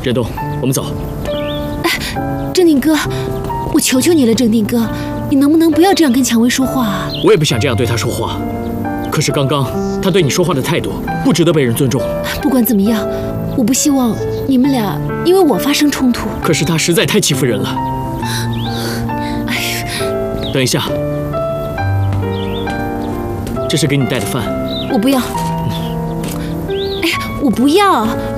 任东，我们走。 正定哥，我求求你了，正定哥，你能不能不要这样跟蔷薇说话啊？ 我也不想这样对她说话，可是刚刚她对你说话的态度不值得被人尊重。 不管怎么样，我不希望你们俩因为我发生冲突。 可是她实在太欺负人了。 哎呀， 等一下，这是给你带的饭。 我不要。哎呀，我不要。